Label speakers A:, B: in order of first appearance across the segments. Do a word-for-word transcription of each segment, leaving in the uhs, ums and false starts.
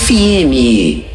A: F M.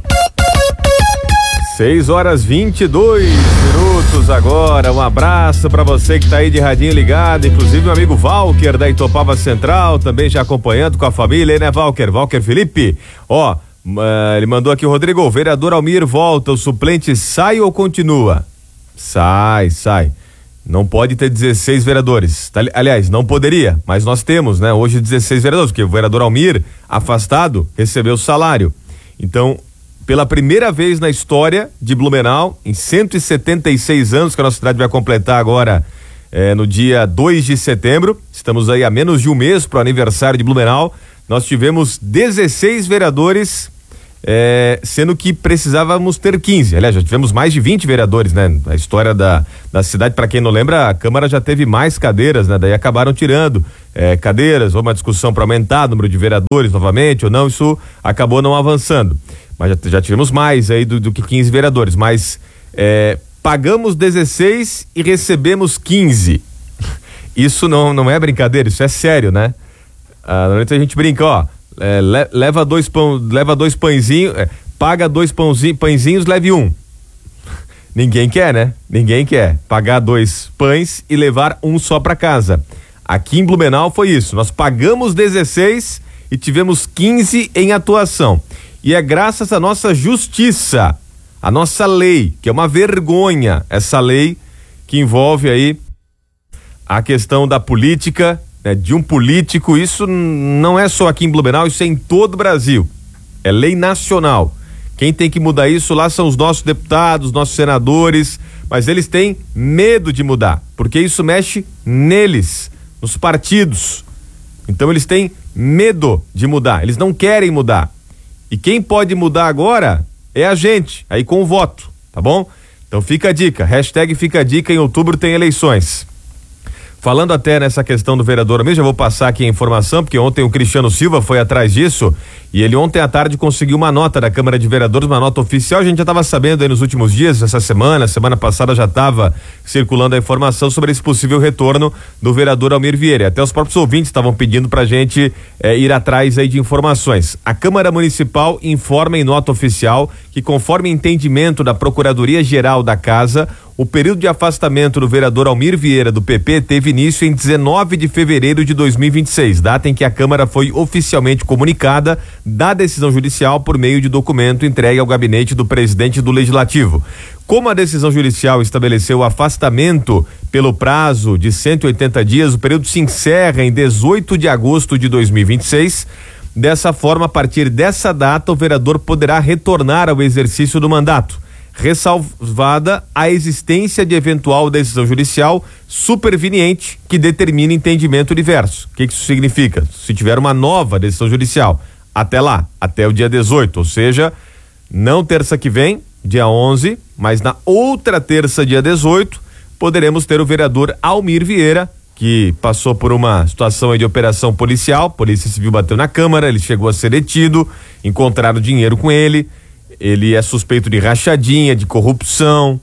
B: seis horas vinte e dois minutos agora. Um abraço para você que tá aí de radinho ligado, inclusive meu amigo Valker da Itopava Central, também já acompanhando com a família, né, Valker? Valker Felipe, ó, uh, ele mandou aqui o Rodrigo, o vereador Almir volta, o suplente sai ou continua? Sai, sai. Não pode ter dezesseis vereadores. Aliás, não poderia, mas nós temos, né? Hoje dezesseis vereadores, porque o vereador Almir, afastado, recebeu salário. Então, pela primeira vez na história de Blumenau, em cento e setenta e seis anos, que a nossa cidade vai completar agora eh, no dia dois de setembro, estamos aí a menos de um mês para o aniversário de Blumenau, nós tivemos dezesseis vereadores, É, sendo que precisávamos ter quinze. Aliás, já tivemos mais de vinte vereadores, né? A história da, da cidade, para quem não lembra, a Câmara já teve mais cadeiras, né? Daí acabaram tirando é, cadeiras, houve uma discussão para aumentar o número de vereadores novamente ou não, isso acabou não avançando. Mas já, já tivemos mais aí do, do que quinze vereadores, mas é, pagamos dezesseis e recebemos quinze. Isso não, não é brincadeira, isso é sério, né? Ah, normalmente a gente brinca, ó. É, le, leva dois pão, leva dois pãezinhos, é, paga dois pãozinho, pãezinhos, leve um. Ninguém quer, né? Ninguém quer pagar dois pães e levar um só para casa. Aqui em Blumenau foi isso. Nós pagamos dezesseis e tivemos quinze em atuação. E é graças à nossa justiça, a nossa lei, que é uma vergonha, essa lei que envolve aí a questão da política, de um político. Isso não é só aqui em Blumenau, isso é em todo o Brasil, é lei nacional. Quem tem que mudar isso lá são os nossos deputados, nossos senadores, mas eles têm medo de mudar, porque isso mexe neles, nos partidos. Então eles têm medo de mudar, eles não querem mudar, e quem pode mudar agora é a gente, aí com o voto, tá bom? Então fica a dica, hashtag fica a dica, em outubro tem eleições. Falando até nessa questão do vereador mesmo, já vou passar aqui a informação, porque ontem o Cristiano Silva foi atrás disso, e ele ontem à tarde conseguiu uma nota da Câmara de Vereadores, uma nota oficial. A gente já estava sabendo aí nos últimos dias, essa semana, semana passada já estava circulando a informação sobre esse possível retorno do vereador Almir Vieira. Até os próprios ouvintes estavam pedindo pra gente eh, ir atrás aí de informações. A Câmara Municipal informa em nota oficial que, conforme entendimento da Procuradoria-Geral da Casa, o período de afastamento do vereador Almir Vieira, do P P, teve início em dezenove de fevereiro de dois mil e vinte e seis, data em que a Câmara foi oficialmente comunicada da decisão judicial por meio de documento entregue ao gabinete do presidente do Legislativo. Como a decisão judicial estabeleceu o afastamento pelo prazo de cento e oitenta dias, o período se encerra em dezoito de agosto de dois mil e vinte e seis. Dessa forma, a partir dessa data, o vereador poderá retornar ao exercício do mandato, ressalvada a existência de eventual decisão judicial superveniente que determine entendimento diverso. O que, que isso significa? Se tiver uma nova decisão judicial, até lá, até o dia dezoito, ou seja, não terça que vem, dia onze, mas na outra terça, dia dezoito, poderemos ter o vereador Almir Vieira, que passou por uma situação aí de operação policial, Polícia Civil bateu na Câmara, ele chegou a ser detido, encontraram dinheiro com ele. Ele é suspeito de rachadinha, de corrupção,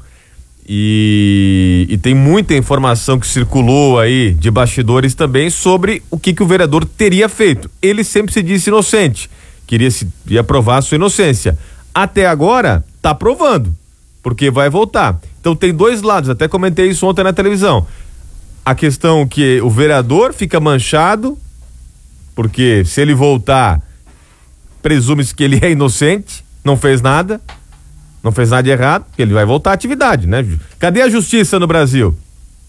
B: e, e tem muita informação que circulou aí de bastidores também sobre o que que o vereador teria feito. Ele sempre se disse inocente, queria se ia provar a sua inocência. Até agora tá provando, porque vai voltar. Então tem dois lados, até comentei isso ontem na televisão. A questão que o vereador fica manchado, porque se ele voltar, presume-se que ele é inocente, não fez nada, não fez nada de errado, ele vai voltar à atividade, né? Cadê a justiça no Brasil?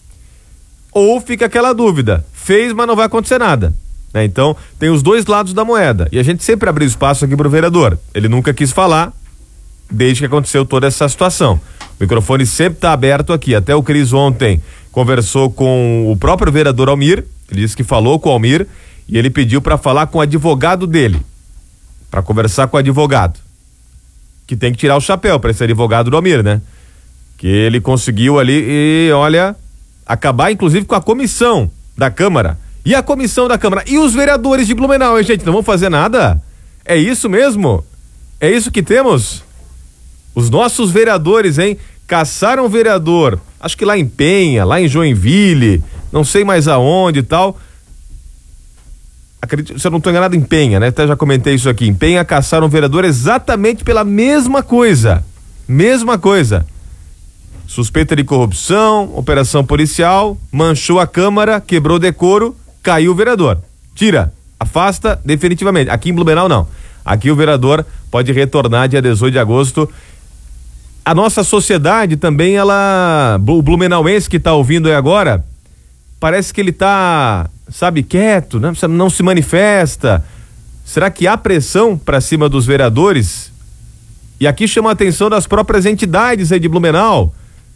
B: Ou fica aquela dúvida, fez, mas não vai acontecer nada, né? Então, tem os dois lados da moeda, e a gente sempre abriu espaço aqui pro vereador, ele nunca quis falar, desde que aconteceu toda essa situação. O microfone sempre tá aberto aqui, até o Cris ontem conversou com o próprio vereador Almir, ele disse que falou com o Almir, e ele pediu para falar com o advogado dele, para conversar com o advogado, que tem que tirar o chapéu para esse advogado do Almir, né? Que ele conseguiu ali e, olha, acabar inclusive com a comissão da Câmara. E a comissão da Câmara e os vereadores de Blumenau, hein, gente? Não vão fazer nada? É isso mesmo? É isso que temos? Os nossos vereadores, hein? Caçaram o vereador, acho que lá em Penha, lá em Joinville, não sei mais aonde e tal. acredito, se eu não estou enganado, em Penha, né? Até já comentei isso aqui. Em Penha caçaram um vereador exatamente pela mesma coisa. Mesma coisa. Suspeita de corrupção, operação policial, manchou a Câmara, quebrou o decoro, caiu o vereador. Tira, afasta definitivamente. Aqui em Blumenau não. Aqui o vereador pode retornar dia dezoito de agosto. A nossa sociedade também, ela, o blumenauense que está ouvindo aí agora, parece que ele está, sabe, quieto, né? Não se manifesta. Será que há pressão para cima dos vereadores? E aqui chama a atenção das próprias entidades aí de Blumenau.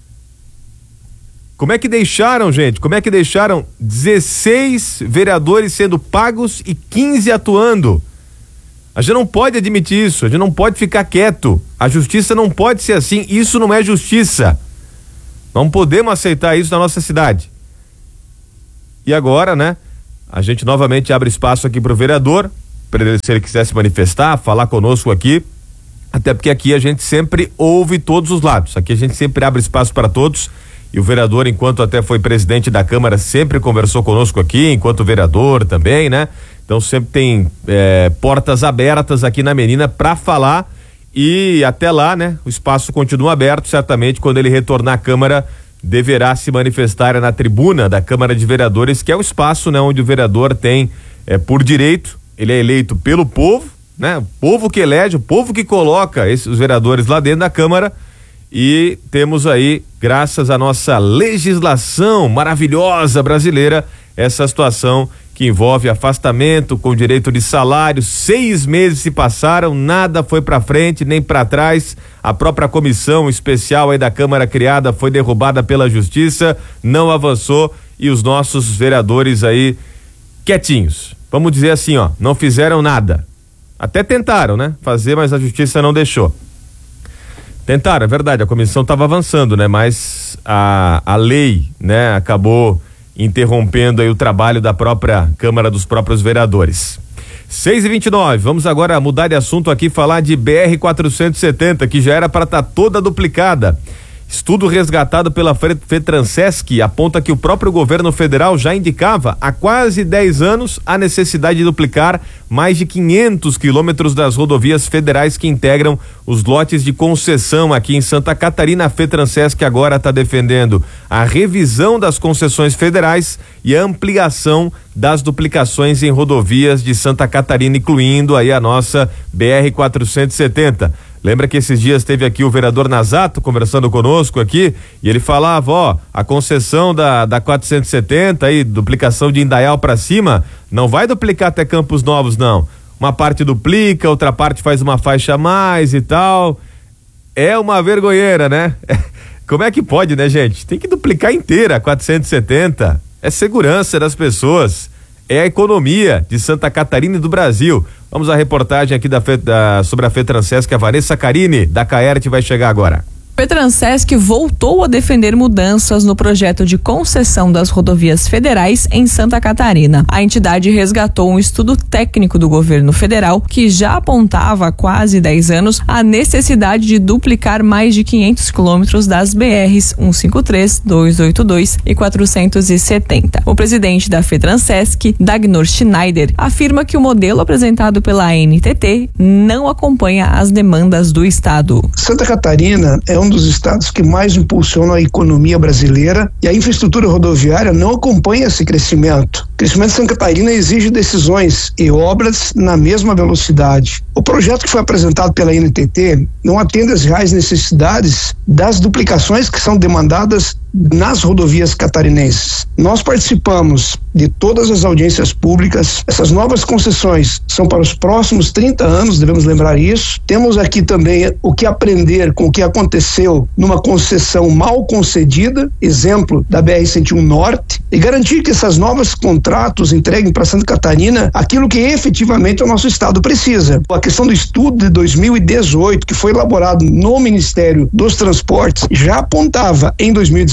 B: Como é que deixaram, gente? Como é que deixaram dezesseis vereadores sendo pagos e quinze atuando? A gente não pode admitir isso, a gente não pode ficar quieto. A justiça não pode ser assim, isso não é justiça. Não podemos aceitar isso na nossa cidade. E agora, né? A gente novamente abre espaço aqui para o vereador, para ele, se ele quiser se manifestar, falar conosco aqui. Até porque aqui a gente sempre ouve todos os lados. Aqui a gente sempre abre espaço para todos. E o vereador, enquanto até foi presidente da Câmara, sempre conversou conosco aqui, enquanto vereador também, né? Então sempre tem é, portas abertas aqui na Menina para falar. E até lá, né? O espaço continua aberto. Certamente, quando ele retornar à Câmara, deverá se manifestar na tribuna da Câmara de Vereadores, que é o espaço, né, onde o vereador tem, é, por direito, ele é eleito pelo povo, né? O povo que elege, o povo que coloca esses, os vereadores lá dentro da Câmara. E temos aí, graças à nossa legislação maravilhosa brasileira, essa situação que envolve afastamento com direito de salário. Seis meses se passaram, nada foi para frente nem para trás. A própria comissão especial aí da Câmara criada foi derrubada pela Justiça, não avançou e os nossos vereadores aí quietinhos. Vamos dizer assim, ó, não fizeram nada. Até tentaram, né? Fazer, mas a Justiça não deixou. Tentaram, é verdade, a comissão estava avançando, né? Mas a, a lei, né, acabou interrompendo aí o trabalho da própria Câmara dos próprios vereadores. seis e vinte e nove, vamos agora mudar de assunto aqui, falar de B R quatrocentos e setenta, que já era para estar tá toda duplicada. Estudo resgatado pela FETRANSESC aponta que o próprio governo federal já indicava há quase dez anos a necessidade de duplicar mais de quinhentos quilômetros das rodovias federais que integram os lotes de concessão aqui em Santa Catarina. A FETRANSESC agora está defendendo a revisão das concessões federais e a ampliação das duplicações em rodovias de Santa Catarina, incluindo aí a nossa B R quatrocentos e setenta. Lembra que esses dias teve aqui o vereador Nazato conversando conosco aqui e ele falava, ó, a concessão da, da quatrocentos e setenta aí, duplicação de Indaial para cima, não vai duplicar até Campos Novos, não. Uma parte duplica, outra parte faz uma faixa a mais e tal. É uma vergonheira, né? Como é que pode, né, gente? Tem que duplicar inteira a quatrocentos e setenta. É segurança das pessoas. É a economia de Santa Catarina e do Brasil. Vamos à reportagem aqui da, da, sobre a FETRANSESC, a Vanessa Carini, da Caerte, vai chegar agora.
A: FETRANSESC voltou a defender mudanças no projeto de concessão das rodovias federais em Santa Catarina. A entidade resgatou um estudo técnico do governo federal que já apontava há quase dez anos a necessidade de duplicar mais de quinhentos quilômetros das B Rs cento e cinquenta e três, duzentos e oitenta e dois e quatrocentos e setenta. O presidente da FETRANSESC, Dagnor Schneider, afirma que o modelo apresentado pela A N T T não acompanha as demandas do estado.
C: Santa Catarina é um dos estados que mais impulsionam a economia brasileira e a infraestrutura rodoviária não acompanha esse crescimento. O crescimento de Santa Catarina exige decisões e obras na mesma velocidade. O projeto que foi apresentado pela A N T T não atende às reais necessidades das duplicações que são demandadas nas rodovias catarinenses. Nós participamos de todas as audiências públicas. Essas novas concessões são para os próximos trinta anos, devemos lembrar isso. Temos aqui também o que aprender com o que aconteceu numa concessão mal concedida, exemplo da B R cento e um Norte, e garantir que essas novas contratos entreguem para Santa Catarina aquilo que efetivamente o nosso estado precisa. A questão do estudo de dois mil e dezoito, que foi elaborado no Ministério dos Transportes, já apontava em dois mil e dezesseis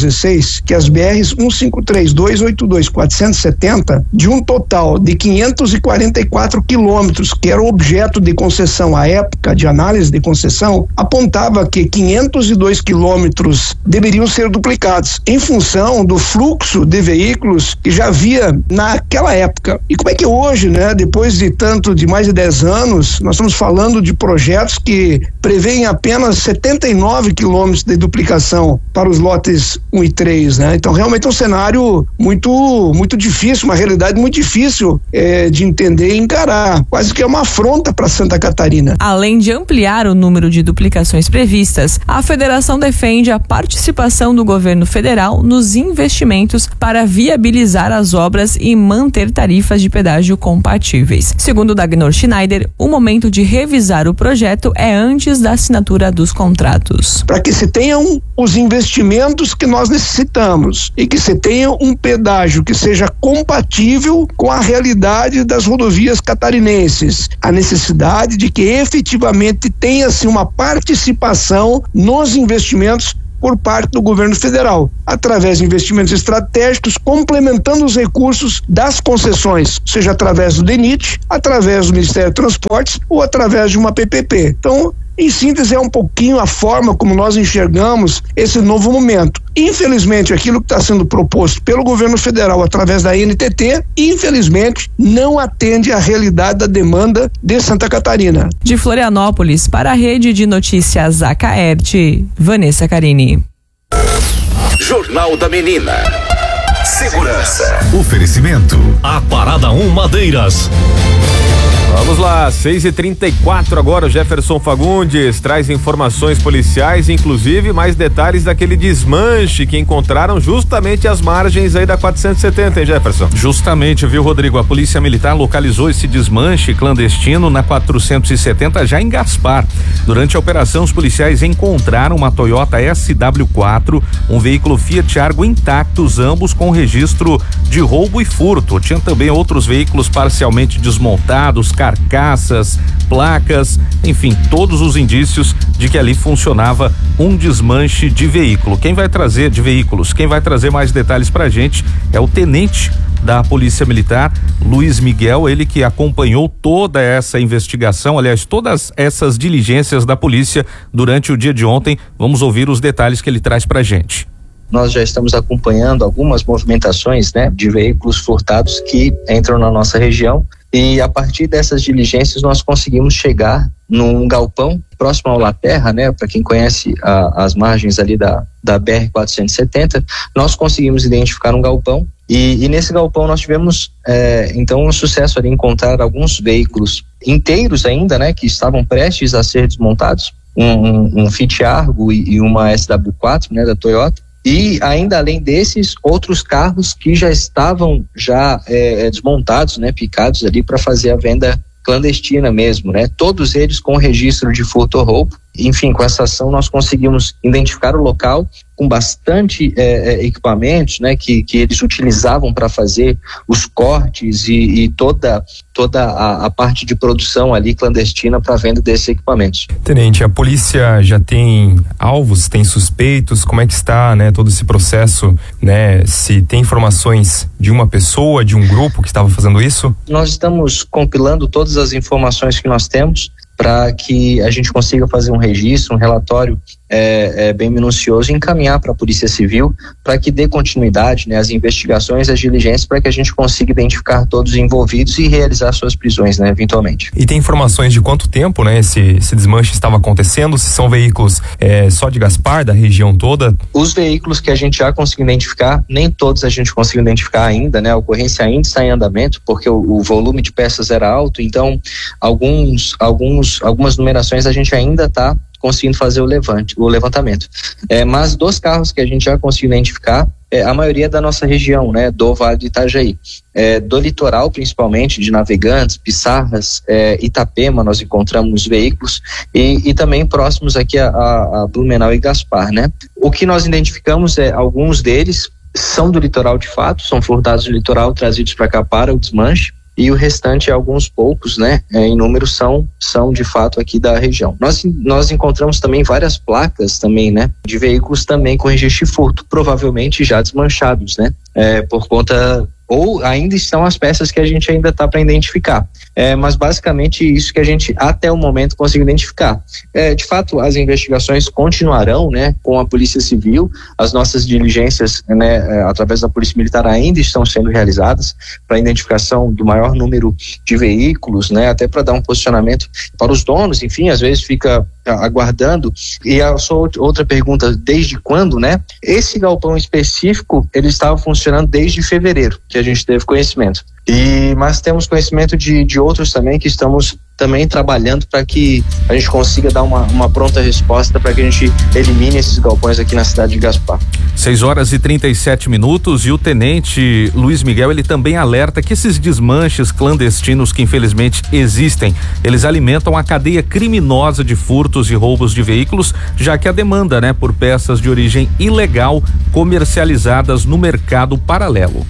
C: dezesseis que as B Rs um cinco três, duzentos e oitenta e dois, quatrocentos e setenta, de um total de quinhentos e quarenta e quatro quilômetros, que era objeto de concessão à época, de análise de concessão, apontava que quinhentos e dois quilômetros deveriam ser duplicados, em função do fluxo de veículos que já havia naquela época. E como é que hoje, né, depois de tanto, de mais de dez anos, nós estamos falando de projetos que prevêem apenas setenta e nove quilômetros de duplicação para os lotes um e três, né? Então realmente é um cenário muito, muito difícil, uma realidade muito difícil é, de entender e encarar, quase que é uma afronta para Santa Catarina.
A: Além de ampliar o número de duplicações previstas, a federação defende a participação do governo federal nos investimentos para viabilizar as obras e manter tarifas de pedágio compatíveis. Segundo Dagnor Schneider, o momento de revisar o projeto é antes da assinatura dos contratos.
C: Para que se tenham os investimentos que nós necessitamos e que se tenha um pedágio que seja compatível com a realidade das rodovias catarinenses, a necessidade de que efetivamente tenha-se uma participação nos investimentos por parte do governo federal, através de investimentos estratégicos, complementando os recursos das concessões, seja através do D E N I T, através do Ministério de Transportes ou através de uma P P P. Então, em síntese, é um pouquinho a forma como nós enxergamos esse novo momento. Infelizmente, aquilo que está sendo proposto pelo governo federal através da N T T, infelizmente, não atende à realidade da demanda de Santa Catarina.
A: De Florianópolis, para a Rede de Notícias Acaerte, Vanessa Carini.
D: Jornal da Menina. Segurança.
E: Oferecimento. A Parada um Madeiras.
B: Vamos lá, seis e trinta e quatro agora, o Jefferson Fagundes traz informações policiais, inclusive mais detalhes daquele desmanche que encontraram justamente às margens aí da quatrocentos e setenta, hein, Jefferson?
F: Justamente, viu, Rodrigo? A Polícia Militar localizou esse desmanche clandestino na quatrocentos e setenta, já em Gaspar. Durante a operação, os policiais encontraram uma Toyota S W quatro, um veículo Fiat Argo intactos, ambos com registro de roubo e furto. Tinha também outros veículos parcialmente desmontados, carcaças, placas, enfim, todos os indícios de que ali funcionava um desmanche de veículo. Quem vai trazer de veículos, quem vai trazer mais detalhes pra gente é o tenente da Polícia Militar, Luiz Miguel, ele que acompanhou toda essa investigação, aliás, todas essas diligências da polícia durante o dia de ontem. Vamos ouvir os detalhes que ele traz pra gente.
G: Nós já estamos acompanhando algumas movimentações, né, de veículos furtados que entram na nossa região, e a partir dessas diligências nós conseguimos chegar num galpão próximo ao La Terra, né, para quem conhece a, as margens ali da, da B R quatrocentos e setenta, nós conseguimos identificar um galpão e, e nesse galpão nós tivemos é, então um sucesso ali, encontrar alguns veículos inteiros ainda, né, que estavam prestes a ser desmontados, um, um, um Fiat Argo e, e uma S W quatro, né, da Toyota. E ainda além desses, outros carros que já estavam já é, desmontados, né, picados ali para fazer a venda clandestina mesmo, né? Todos eles com registro de furto ou roubo. Enfim, com essa ação nós conseguimos identificar o local com bastante é, equipamentos, né, que, que eles utilizavam para fazer os cortes e, e toda, toda a, a parte de produção ali clandestina para venda desses equipamentos.
H: Tenente, a polícia já tem alvos, tem suspeitos? Como é que está, né, todo esse processo, né? Se tem informações de uma pessoa, de um grupo que estava fazendo isso?
G: Nós estamos compilando todas as informações que nós temos para que a gente consiga fazer um registro, um relatório é, é, bem minucioso e encaminhar para a Polícia Civil para que dê continuidade, né, às investigações, às diligências, para que a gente consiga identificar todos os envolvidos e realizar suas prisões, né, eventualmente.
H: E tem informações de quanto tempo, né, esse, esse desmanche estava acontecendo? Se são veículos é, só de Gaspar, da região toda?
G: Os veículos que a gente já conseguiu identificar, nem todos a gente conseguiu identificar ainda, né, a ocorrência ainda está em andamento, porque o, o volume de peças era alto, então alguns, alguns, algumas numerações a gente ainda está conseguindo fazer o, levante, o levantamento. É, mas dos carros que a gente já conseguiu identificar, é, a maioria é da nossa região, né, do Vale do Itajaí. É, do litoral, principalmente, de Navegantes, Pissarras, é, Itapema, nós encontramos veículos, e, e também próximos aqui a, a, a Blumenau e Gaspar, né. O que nós identificamos é, alguns deles são do litoral de fato, são furtados do litoral, trazidos para cá para o desmanche. e o restante, alguns poucos, né, em número são, são de fato aqui da região. Nós, nós encontramos também várias placas também, né, de veículos também com registro de furto, provavelmente já desmanchados, né, é, por conta, ou ainda estão as peças que a gente ainda está para identificar. É, mas basicamente isso que a gente até o momento conseguiu identificar. É, de fato, as investigações continuarão, né, com a Polícia Civil, as nossas diligências, né, através da Polícia Militar ainda estão sendo realizadas para a identificação do maior número de veículos, né, até para dar um posicionamento para os donos, enfim, às vezes fica aguardando. E a sua outra pergunta, desde quando, né? Esse galpão específico, ele estava funcionando desde fevereiro, que a gente teve conhecimento. E, mas temos conhecimento de, de outros também que estamos também trabalhando para que a gente consiga dar uma, uma pronta resposta para que a gente elimine esses galpões aqui na cidade de Gaspar.
F: seis horas e trinta e sete minutos e o tenente Luiz Miguel, ele também alerta que esses desmanches clandestinos que infelizmente existem, eles alimentam a cadeia criminosa de furtos e roubos de veículos, já que a demanda, né, por peças de origem ilegal comercializadas no mercado paralelo.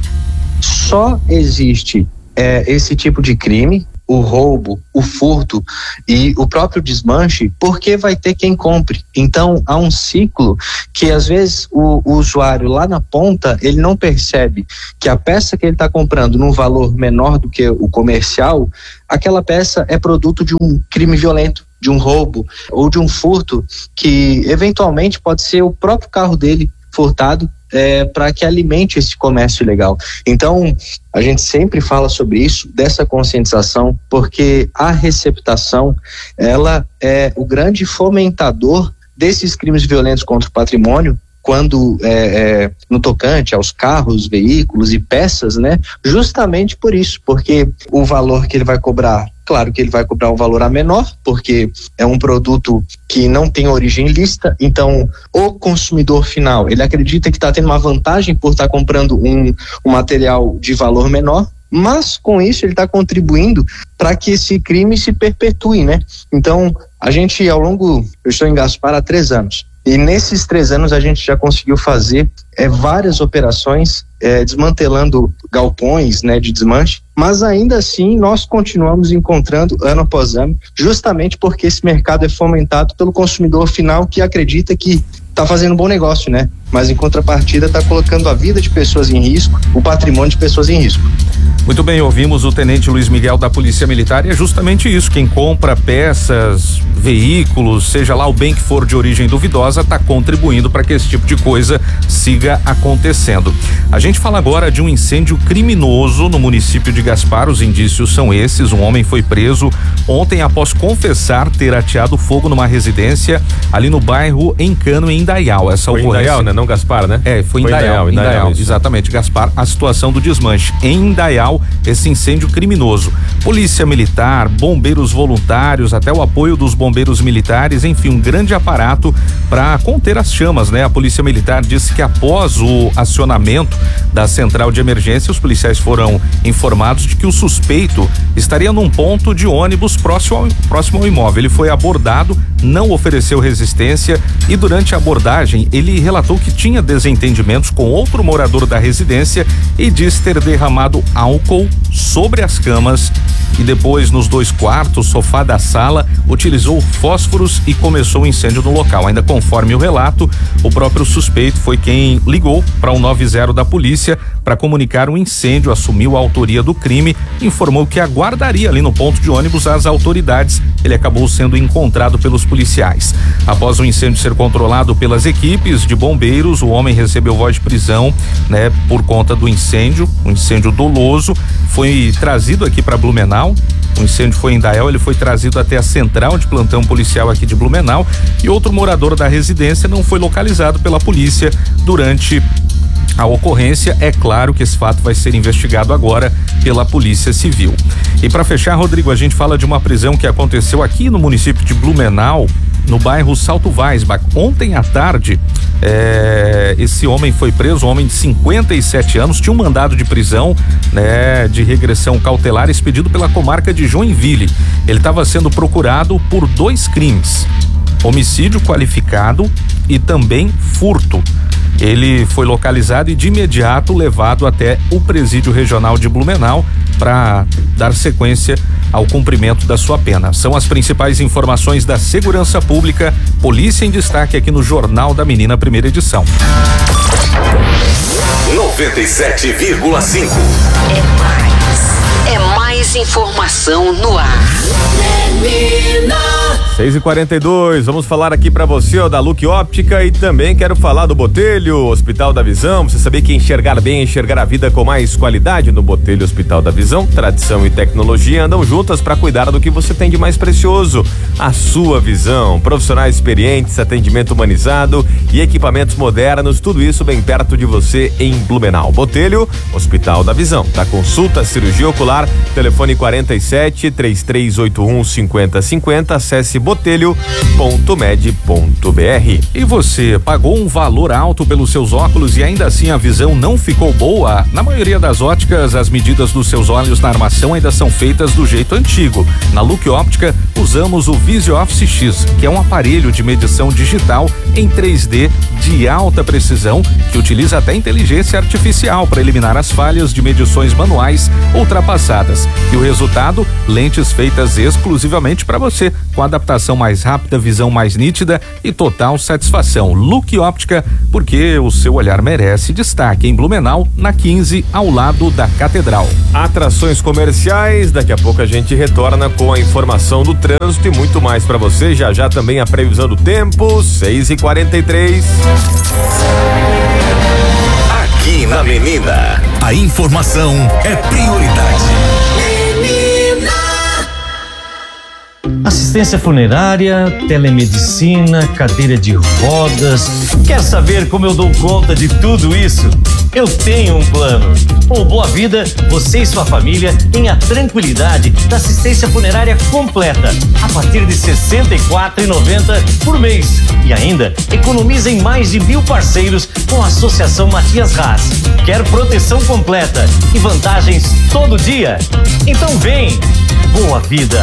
G: Só existe é, esse tipo de crime, o roubo, o furto e o próprio desmanche, porque vai ter quem compre. Então há um ciclo que às vezes o, o usuário lá na ponta, ele não percebe que a peça que ele está comprando num valor menor do que o comercial, aquela peça é produto de um crime violento, de um roubo ou de um furto que eventualmente pode ser o próprio carro dele furtado, é, para que alimente esse comércio ilegal. Então, a gente sempre fala sobre isso, dessa conscientização, porque a receptação, ela é o grande fomentador desses crimes violentos contra o patrimônio, quando é, é, no tocante aos carros, veículos e peças, né? Justamente por isso, porque o valor que ele vai cobrar, claro que ele vai cobrar um valor a menor, porque é um produto que não tem origem ilícita, então o consumidor final, ele acredita que está tendo uma vantagem por estar tá comprando um, um material de valor menor, mas com isso ele está contribuindo para que esse crime se perpetue, né? Então, a gente ao longo, eu estou em Gaspar há três anos, e nesses três anos a gente já conseguiu fazer é, várias operações é, desmantelando galpões, né, de desmanche, mas ainda assim nós continuamos encontrando ano após ano, justamente porque esse mercado é fomentado pelo consumidor final que acredita que está fazendo um bom negócio, né? Mas em contrapartida está colocando a vida de pessoas em risco, o patrimônio de pessoas em risco.
F: Muito bem, ouvimos o tenente Luiz Miguel da Polícia Militar e é justamente isso, quem compra peças, veículos, seja lá o bem que for de origem duvidosa, está contribuindo para que esse tipo de coisa siga acontecendo. A gente fala agora de um incêndio criminoso no município de Gaspar, os indícios são esses, um homem foi preso ontem após confessar ter ateado fogo numa residência ali no bairro Encano, em Indaial. Essa
B: foi
F: ocorrência...
B: Indaial, né? Não Gaspar, né?
F: É, foi, foi Indaial, Indaial, Indaial, Indaial exatamente, Gaspar, a situação do desmanche. Em Indaial, esse incêndio criminoso. Polícia Militar, bombeiros voluntários, até o apoio dos bombeiros militares, enfim, um grande aparato para conter as chamas, né? A Polícia Militar disse que após o acionamento da central de emergência, os policiais foram informados de que o suspeito estaria num ponto de ônibus próximo ao, próximo ao imóvel. Ele foi abordado, não ofereceu resistência e durante a abordagem ele relatou que tinha desentendimentos com outro morador da residência e diz ter derramado álcool sobre as camas e depois nos dois quartos, sofá da sala, utilizou fósforos e começou o incêndio no local. Ainda conforme o relato, o próprio suspeito foi quem ligou para o nove zero da polícia para comunicar o incêndio, assumiu a autoria do crime, informou que aguardaria ali no ponto de ônibus as autoridades. Ele acabou sendo encontrado pelos policiais. Após o incêndio ser controlado pelas equipes de bombeiros, o homem recebeu voz de prisão, né, por conta do incêndio, um incêndio doloso, foi trazido aqui para Blumenau. O incêndio foi em Indaial, ele foi trazido até a central de plantão policial aqui de Blumenau e outro morador da residência não foi localizado pela polícia durante a ocorrência. É claro que esse fato vai ser investigado agora pela Polícia Civil. E para fechar, Rodrigo, a gente fala de uma prisão que aconteceu aqui no município de Blumenau, no bairro Salto Weisbach. Ontem à tarde, é, esse homem foi preso, um homem de cinquenta e sete anos, tinha um mandado de prisão, né, de regressão cautelar expedido pela comarca de Joinville. Ele estava sendo procurado por dois crimes. homicídio qualificado e também furto. Ele foi localizado e de imediato levado até o Presídio Regional de Blumenau para dar sequência ao cumprimento da sua pena. São as principais informações da segurança pública, Polícia em Destaque aqui no Jornal da Menina, primeira edição.
D: noventa e sete vírgula cinco.
I: É mais, é mais informação no ar. Menina.
B: seis e quarenta e dois, vamos falar aqui pra você, ó, da Look Óptica, e também quero falar do Botelho, Hospital da Visão. Você sabia que enxergar bem é enxergar a vida com mais qualidade? No Botelho Hospital da Visão, tradição e tecnologia andam juntas para cuidar do que você tem de mais precioso, a sua visão. Profissionais experientes, atendimento humanizado e equipamentos modernos, tudo isso bem perto de você em Blumenau. Botelho Hospital da Visão, da consulta, cirurgia ocular, telefone quarenta e sete, trinta e três oitenta e um, cinquenta cinquenta, acesse botelho ponto med ponto br.
F: E você pagou um valor alto pelos seus óculos e ainda assim a visão não ficou boa? Na maioria das óticas, as medidas dos seus olhos na armação ainda são feitas do jeito antigo. Na Look Óptica, usamos o Visio Office X, que é um aparelho de medição digital em três D de alta precisão, que utiliza até inteligência artificial para eliminar as falhas de medições manuais ultrapassadas. E o resultado? Lentes feitas exclusivamente para você, com adaptação mais rápida, visão mais nítida e total satisfação. Look Óptica, porque o seu olhar merece destaque. Em Blumenau, na quinze, ao lado da Catedral.
B: Atrações comerciais, daqui a pouco a gente retorna com a informação do trânsito e muito mais para você. Já já também a previsão do tempo, seis e quarenta e três.
D: Aqui na Menina, a informação é prioridade.
J: Assistência funerária, telemedicina, cadeira de rodas. Quer saber como eu dou conta de tudo isso? Eu tenho um plano. Com o Boa Vida, você e sua família têm a tranquilidade da assistência funerária completa a partir de sessenta e quatro reais e noventa centavos por mês. E ainda economiza em mais de mil parceiros com a Associação Matias Haas. Quer proteção completa e vantagens todo dia? Então vem! Boa Vida!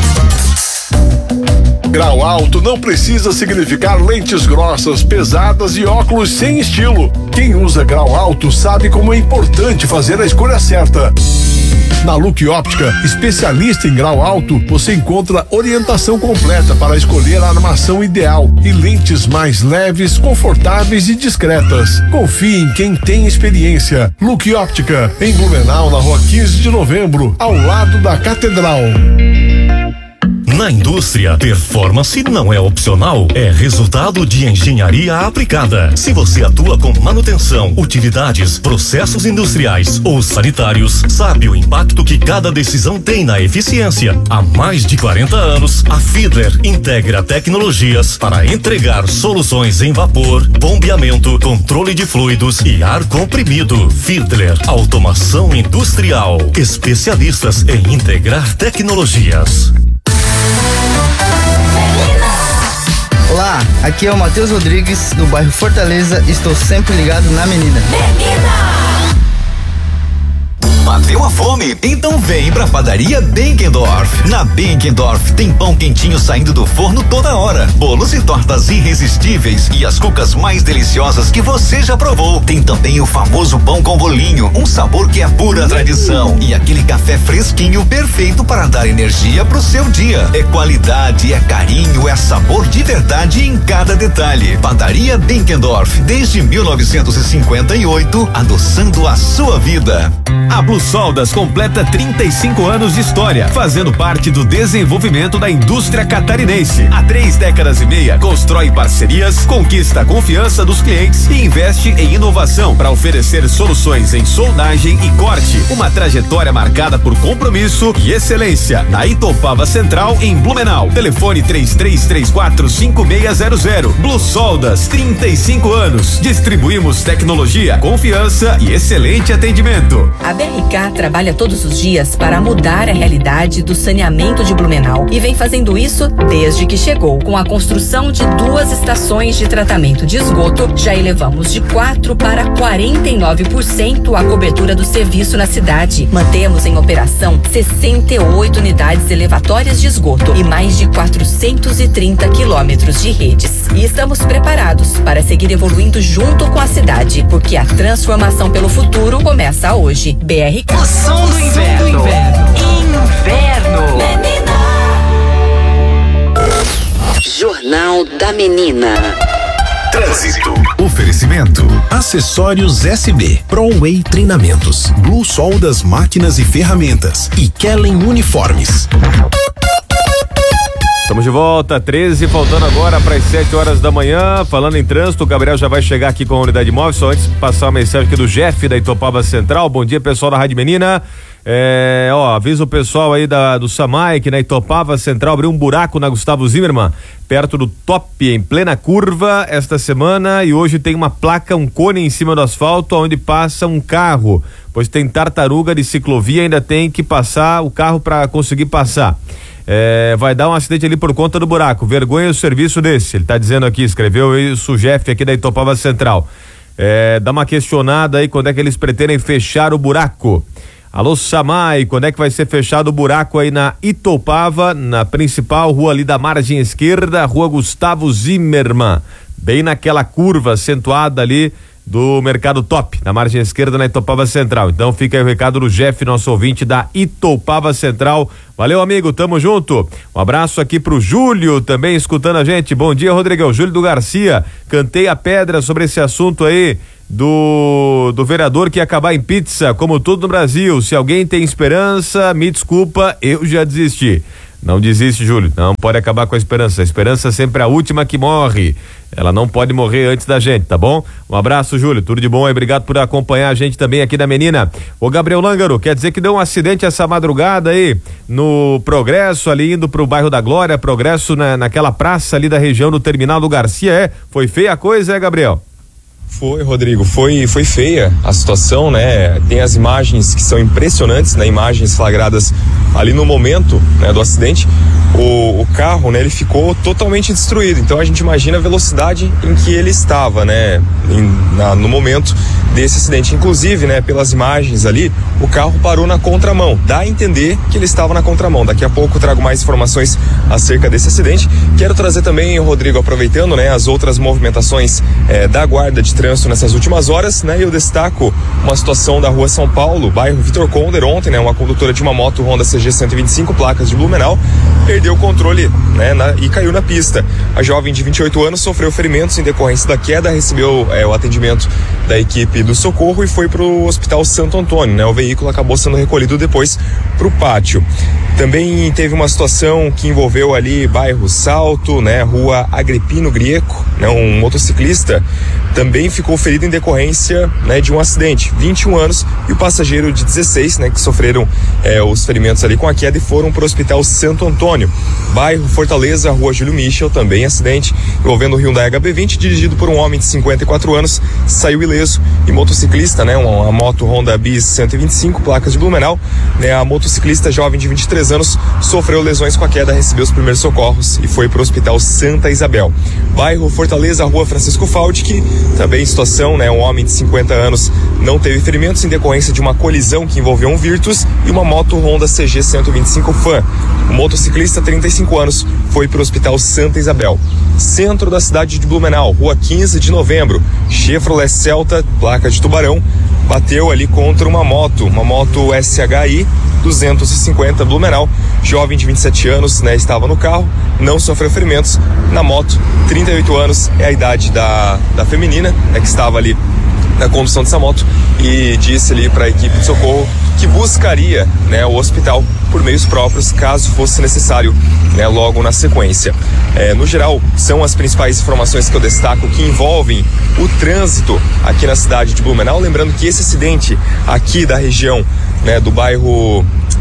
K: Grau alto não precisa significar lentes grossas, pesadas e óculos sem estilo. Quem usa grau alto sabe como é importante fazer a escolha certa. Na Look Óptica, especialista em grau alto, você encontra orientação completa para escolher a armação ideal e lentes mais leves, confortáveis e discretas. Confie em quem tem experiência. Look Óptica, em Blumenau, na rua quinze de novembro, ao lado da Catedral.
E: Na indústria, performance não é opcional, é resultado de engenharia aplicada. Se você atua com manutenção, utilidades, processos industriais ou sanitários, sabe o impacto que cada decisão tem na eficiência. Há mais de quarenta anos, a Fiedler integra tecnologias para entregar soluções em vapor, bombeamento, controle de fluidos e ar comprimido. Fiedler, automação industrial, especialistas em integrar tecnologias.
L: Olá, aqui é o Matheus Rodrigues, do bairro Fortaleza, e estou sempre ligado na Menina.
M: Menina! Bateu a fome? Então vem pra Padaria Benkendorf. Na Benkendorf tem pão quentinho saindo do forno toda hora, bolos e tortas irresistíveis e as cucas mais deliciosas que você já provou. Tem também o famoso pão com bolinho, um sabor que é pura tradição, e aquele café fresquinho perfeito para dar energia pro seu dia. É qualidade, é carinho, é sabor de verdade em cada detalhe. Padaria Benkendorf, desde mil novecentos e cinquenta e oito, adoçando a sua vida.
N: A Blue Soldas completa trinta e cinco anos de história, fazendo parte do desenvolvimento da indústria catarinense. Há três décadas e meia, constrói parcerias, conquista a confiança dos clientes e investe em inovação para oferecer soluções em soldagem e corte. Uma trajetória marcada por compromisso e excelência. Na Itopava Central, em Blumenau. Telefone três três três quatro, cinco seis zero zero. Blue Soldas, trinta e cinco anos. Distribuímos tecnologia, confiança e excelente atendimento.
O: A B R K trabalha todos os dias para mudar a realidade do saneamento de Blumenau e vem fazendo isso desde que chegou. Com a construção de duas estações de tratamento de esgoto, já elevamos de quatro para quarenta e nove por cento a cobertura do serviço na cidade. Mantemos em operação sessenta e oito unidades elevatórias de esgoto e mais de quatrocentos e trinta quilômetros de redes. E estamos preparados para seguir evoluindo junto com a cidade, porque a transformação pelo futuro começa hoje. B R K.
I: O som do inverno. Inverno. Menina. Jornal da Menina.
D: Trânsito. Oferecimento. Acessórios S B. ProWay Treinamentos. Blue Sol das Máquinas e Ferramentas. E Kellen Uniformes.
B: Estamos de volta, treze, faltando agora para as sete horas da manhã. Falando em trânsito, o Gabriel já vai chegar aqui com a unidade móvel. Só antes de passar uma mensagem aqui do Jeff da Itopava Central. Bom dia, pessoal da Rádio Menina. É, ó, avisa o pessoal aí da, do Samai que na Itopava Central abriu um buraco na Gustavo Zimmermann, perto do Top, em plena curva, esta semana, e hoje tem uma placa, um cone em cima do asfalto, onde passa um carro, pois tem tartaruga de ciclovia, ainda tem que passar o carro para conseguir passar. É, vai dar um acidente ali por conta do buraco. Vergonha o serviço desse. Ele tá dizendo aqui, escreveu isso o Jeff aqui da Itopava Central. É, dá uma questionada aí quando é que eles pretendem fechar o buraco. Alô, Samai, quando é que vai ser fechado o buraco aí na Itopava, na principal rua ali da margem esquerda, rua Gustavo Zimmermann, bem naquela curva acentuada ali do Mercado Top, na margem esquerda na Itopava Central. Então fica aí o recado do Jeff, nosso ouvinte da Itopava Central. Valeu, amigo, tamo junto. Um abraço aqui pro Júlio, também escutando a gente. Bom dia, Rodrigão. Júlio do Garcia. Cantei a pedra sobre esse assunto aí do do vereador que ia acabar em pizza, como tudo no Brasil. Se alguém tem esperança, me desculpa, eu já desisti. Não desiste, Júlio, não pode acabar com a esperança. A esperança sempre é a última que morre. Ela não pode morrer antes da gente, tá bom? Um abraço, Júlio, tudo de bom aí, obrigado por acompanhar a gente também aqui da Menina. Ô Gabriel Lângaro, quer dizer que deu um acidente essa madrugada aí no Progresso, ali indo pro bairro da Glória, Progresso na, naquela praça ali da região do Terminal do Garcia, é? Foi feia a coisa, é, Gabriel?
H: Foi, Rodrigo, foi, foi feia a situação, né? Tem as imagens que são impressionantes, né? Imagens flagradas ali no momento, né, do acidente. O, o carro, né, ele ficou totalmente destruído. Então a gente imagina a velocidade em que ele estava, né, em, na, no momento desse acidente. Inclusive, né, pelas imagens ali, o carro parou na contramão. Dá a entender que ele estava na contramão. Daqui a pouco eu trago mais informações acerca desse acidente. Quero trazer também, Rodrigo, aproveitando, né, as outras movimentações eh, da Guarda de Trânsito nessas últimas horas, né, eu destaco uma situação da Rua São Paulo, bairro Vitor Conder. Ontem, né, uma condutora de uma moto Honda C G cento e vinte e cinco, placas de Blumenau, perdeu o controle, né, na, e caiu na pista. A jovem de vinte e oito anos sofreu ferimentos em decorrência da queda, recebeu é, o atendimento da equipe do socorro e foi para o Hospital Santo Antônio, né? O veículo acabou sendo recolhido depois para o pátio. Também teve uma situação que envolveu ali bairro Salto, né, Rua Agripino Grieco, né, um motociclista também ficou ferido em decorrência, né, de um acidente, vinte e um anos, e o passageiro de dezesseis, né, que sofreram é, os ferimentos ali com a queda e foram para o Hospital Santo Antônio. Bairro Fortaleza, Rua Júlio Michel, também acidente envolvendo o Hyundai H B vinte, dirigido por um homem de cinquenta e quatro anos, saiu ileso, e motociclista, né, uma, uma moto Honda Bis cento e vinte e cinco, placas de Blumenau, né, a motociclista jovem de vinte e três anos sofreu lesões com a queda, recebeu os primeiros socorros e foi para o Hospital Santa Isabel. Bairro Fortaleza, Rua Francisco Faldic, também situação, né, um homem de cinquenta anos não teve ferimentos em decorrência de uma colisão que envolveu um Virtus e uma moto Honda C G cento e vinte e cinco Fan. O motociclista, trinta e cinco anos, foi para o Hospital Santa Isabel. Centro da cidade de Blumenau, Rua quinze de novembro, Chevrolet Celta, placa de Tubarão, bateu ali contra uma moto, uma moto S H I duzentos e cinquenta Blumenau. Jovem de vinte e sete anos, né, estava no carro, não sofreu ferimentos. Na moto, trinta e oito anos é a idade da, da feminina, né, que estava ali na condução dessa moto, e disse ali para a equipe de socorro que buscaria, né, o hospital por meios próprios, caso fosse necessário, né, logo na sequência. É, no geral, são as principais informações que eu destaco que envolvem o trânsito aqui na cidade de Blumenau. Lembrando que esse acidente aqui da região, né, do bairro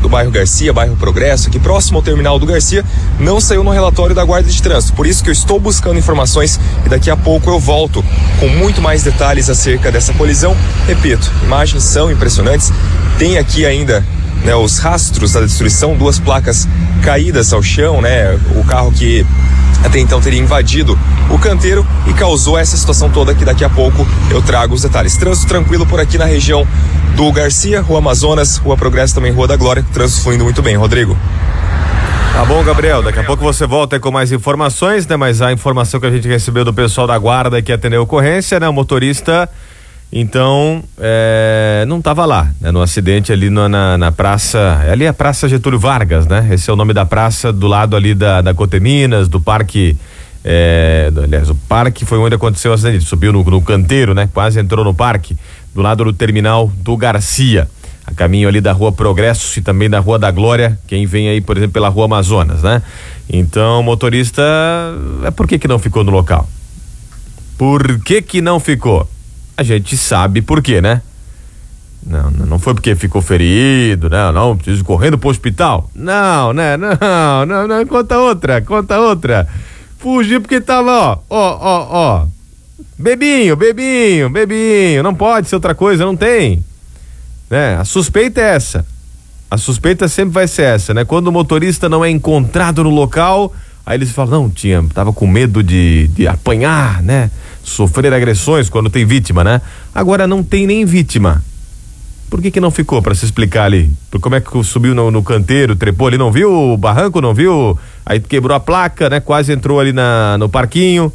H: do bairro Garcia, bairro Progresso, aqui próximo ao terminal do Garcia, não saiu no relatório da Guarda de Trânsito. Por isso que eu estou buscando informações e daqui a pouco eu volto com muito mais detalhes acerca dessa colisão. Repito, imagens são impressionantes. Tem aqui ainda, né, os rastros da destruição, duas placas caídas ao chão, né? O carro que até então teria invadido o canteiro e causou essa situação toda que daqui a pouco eu trago os detalhes. Trânsito tranquilo por aqui na região do Garcia, Rua Amazonas, Rua Progresso, também Rua da Glória, trânsito fluindo muito bem. Rodrigo.
B: Tá bom, Gabriel, daqui a pouco você volta aí com mais informações, né? Mas a informação que a gente recebeu do pessoal da guarda que atendeu a ocorrência, né? O motorista, então, é, não estava lá, né? No acidente ali na, na, na praça, ali é a Praça Getúlio Vargas, né? Esse é o nome da praça, do lado ali da, da Coteminas, do parque, é, do, aliás, o parque foi onde aconteceu o acidente, subiu no, no canteiro, né? Quase entrou no parque, do lado do terminal do Garcia, a caminho ali da Rua Progresso e também da Rua da Glória, quem vem aí, por exemplo, pela Rua Amazonas, né? Então, o motorista, é por que que não ficou no local? Por que que não ficou? A gente sabe por quê, né? Não, não foi porque ficou ferido, não, não, preciso correndo pro hospital. Não, né? Não, não, não, conta outra, conta outra. Fugiu porque tava, ó, ó, ó, ó. Bebinho, bebinho, bebinho, não pode ser outra coisa, não tem. Né? A suspeita é essa. A suspeita sempre vai ser essa, né? Quando o motorista não é encontrado no local, aí eles falam, não, tinha, tava com medo de, de apanhar, né? Sofrer agressões quando tem vítima, né? Agora não tem nem vítima. Por que que não ficou pra se explicar ali? Por como é que subiu no, no canteiro, trepou ali, não viu o barranco, não viu? Aí quebrou a placa, né? Quase entrou ali na, no parquinho.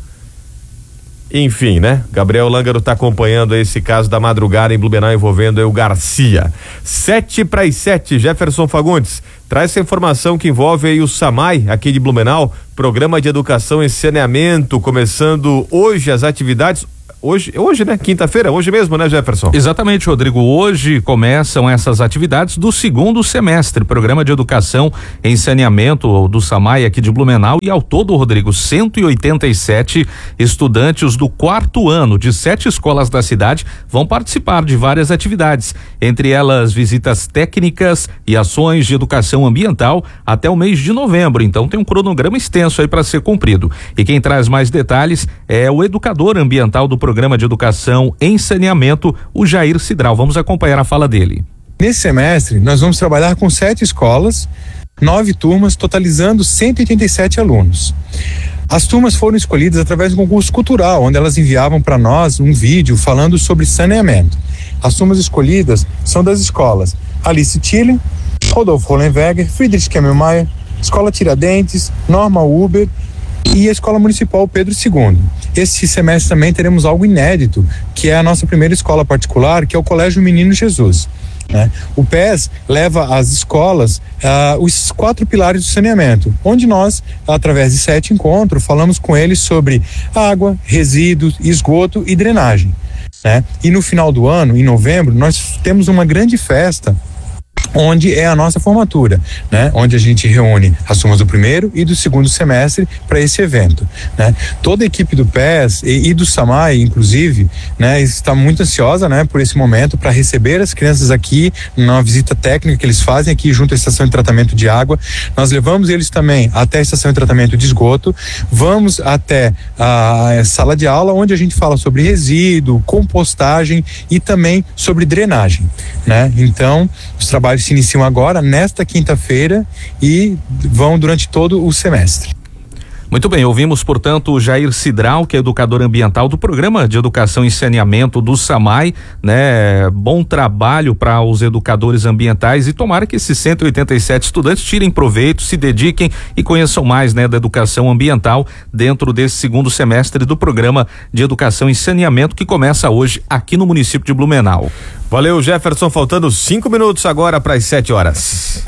B: Enfim, né? Gabriel Lângaro tá acompanhando esse caso da madrugada em Blumenau envolvendo o Garcia. Sete para as sete, Jefferson Fagundes traz essa informação que envolve aí o SAMAI aqui de Blumenau, Programa de Educação e Saneamento, começando hoje as atividades. Hoje, hoje, né? Quinta-feira, hoje mesmo, né, Jefferson?
F: Exatamente, Rodrigo. Hoje começam essas atividades do segundo semestre, Programa de Educação em Saneamento do SAMAI aqui de Blumenau, e ao todo, Rodrigo, cento e oitenta e sete estudantes do quarto ano de sete escolas da cidade vão participar de várias atividades, entre elas visitas técnicas e ações de educação ambiental até o mês de novembro. Então tem um cronograma extenso aí para ser cumprido. E quem traz mais detalhes é o educador ambiental do Programa de Educação em Saneamento, o Jair Cidral. Vamos acompanhar a fala dele.
P: Nesse semestre, nós vamos trabalhar com sete escolas, nove turmas, totalizando cento e oitenta e sete alunos. As turmas foram escolhidas através de um concurso cultural, onde elas enviavam para nós um vídeo falando sobre saneamento. As turmas escolhidas são das escolas Alice Thielen, Rodolfo Hollenweger, Friedrich Kemmelmeier, Escola Tiradentes, Norma Uber e a Escola Municipal Pedro segundo. Esse semestre também teremos algo inédito, que é a nossa primeira escola particular, que é o Colégio Menino Jesus. Né? O P E S leva às escolas uh, os quatro pilares do saneamento, onde nós, através de sete encontros, falamos com eles sobre água, resíduos, esgoto e drenagem. Né? E no final do ano, em novembro, nós temos uma grande festa, onde é a nossa formatura, né? Onde a gente reúne as turmas do primeiro e do segundo semestre para esse evento, né? Toda a equipe do P E S e, e do SAMAI, inclusive, né? Está muito ansiosa, né? Por esse momento, para receber as crianças aqui numa visita técnica que eles fazem aqui junto à estação de tratamento de água. Nós levamos eles também até a estação de tratamento de esgoto, vamos até a sala de aula, onde a gente fala sobre resíduo, compostagem e também sobre drenagem, né? Então, os trabalhos se iniciam agora, nesta quinta-feira, e vão durante todo o semestre.
F: Muito bem, ouvimos, portanto, o Jair Cidral, que é educador ambiental do Programa de Educação e Saneamento do SAMAI, né? Bom trabalho para os educadores ambientais e tomara que esses cento e oitenta e sete estudantes tirem proveito, se dediquem e conheçam mais, né, da educação ambiental dentro desse segundo semestre do Programa de Educação e Saneamento que começa hoje aqui no município de Blumenau.
B: Valeu, Jefferson, faltando cinco minutos agora para as sete horas.